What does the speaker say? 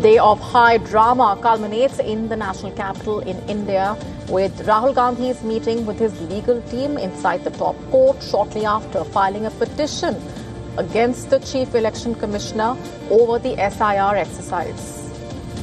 day of high drama culminates in the national capital in India, with Rahul Gandhi's meeting with his legal team inside the top court shortly after filing a petition against the Chief Election Commissioner over the SIR exercise.